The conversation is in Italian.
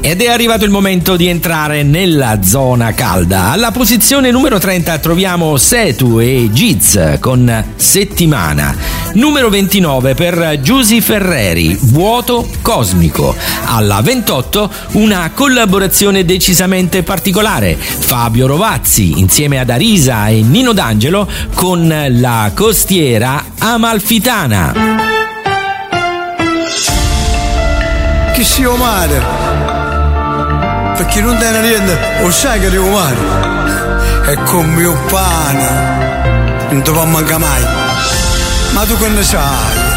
Ed è arrivato il momento di entrare nella zona calda. Alla posizione numero 30 troviamo Setu e Giz con Settimana. Numero 29 per Giusy Ferreri, Vuoto Cosmico. Alla 28 una collaborazione decisamente particolare. Fabio Rovazzi insieme ad Arisa e Nino D'Angelo con La Costiera Amalfitana. Che sia mare, perché non te ne rende, lo sai che devo mare, è come mio pane, non ti può mancare mai, ma tu che ne sai?